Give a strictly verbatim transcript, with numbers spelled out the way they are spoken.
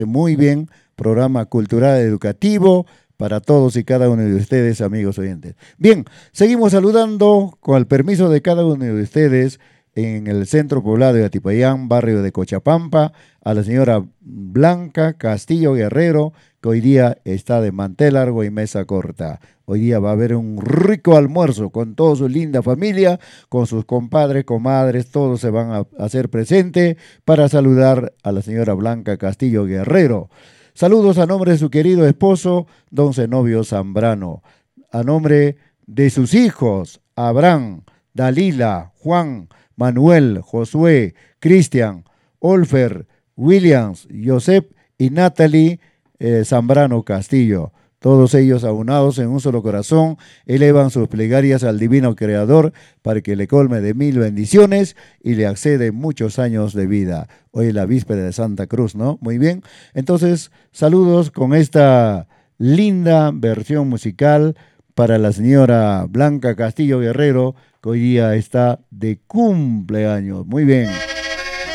Muy bien, programa cultural educativo para todos y cada uno de ustedes, amigos oyentes. Bien, seguimos saludando con el permiso de cada uno de ustedes en el centro poblado de Atipayán, barrio de Cochapampa, a la señora Blanca Castillo Guerrero, que hoy día está de mantel largo y mesa corta. Hoy día va a haber un rico almuerzo con toda su linda familia, con sus compadres, comadres, todos se van a hacer presente para saludar a la señora Blanca Castillo Guerrero. Saludos a nombre de su querido esposo, don Zenobio Zambrano, a nombre de sus hijos, Abraham, Dalila, Juan, Manuel, Josué, Cristian, Olfer, Williams, Josep y Natalie eh, Zambrano Castillo. Todos ellos aunados en un solo corazón, elevan sus plegarias al divino Creador para que le colme de mil bendiciones y le accede muchos años de vida. Hoy es la víspera de Santa Cruz, ¿no? Muy bien. Entonces, saludos con esta linda versión musical para la señora Blanca Castillo Guerrero, que hoy día está de cumpleaños. Muy bien.